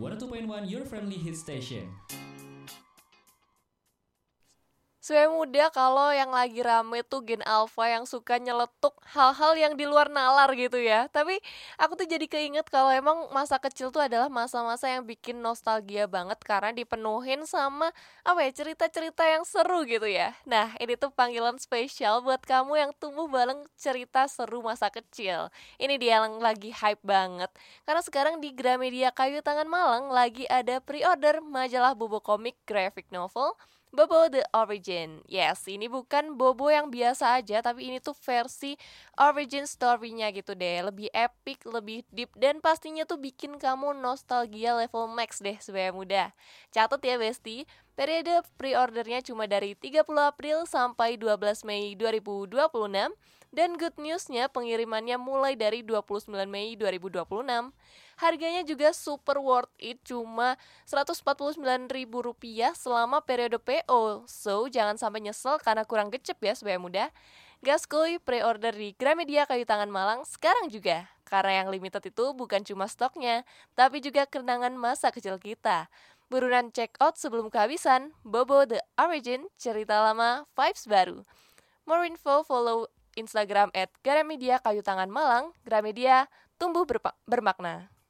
102.1 Your Friendly Hit Station. Saya muda kalau yang lagi rame tuh Gen Alpha yang suka nyeletuk hal-hal yang di luar nalar gitu ya. Tapi aku tuh jadi keinget kalau emang masa kecil tuh adalah masa-masa yang bikin nostalgia banget karena dipenuhin sama cerita-cerita yang seru gitu ya. Nah, ini tuh panggilan spesial buat kamu yang tumbuh bareng cerita seru masa kecil. Ini dia yang lagi hype banget. Karena sekarang di Gramedia Kayu Tangan Malang lagi ada pre-order majalah Bobo Komik graphic novel Bobo The Origin. Yes, ini bukan Bobo yang biasa aja, tapi ini tuh versi origin story-nya gitu deh. Lebih epic, lebih deep, dan pastinya tuh bikin kamu nostalgia level max deh supaya muda. Catat ya Besti, periode pre-ordernya cuma dari 30 April sampai 12 Mei 2026. Dan good newsnya pengirimannya mulai dari 29 Mei 2026. Harganya juga super worth it, cuma Rp149.000 selama periode PO. So, jangan sampai nyesel karena kurang gecep ya supaya muda. Gaskuy, pre-order di Gramedia Kayu Tangan Malang sekarang juga. Karena yang limited itu bukan cuma stoknya, tapi juga kenangan masa kecil kita. Buruan check out sebelum kehabisan. Bobo The Origin, cerita lama, vibes baru. More info follow Instagram @Gramedia Kayu Tangan Malang. Gramedia, tumbuh bermakna.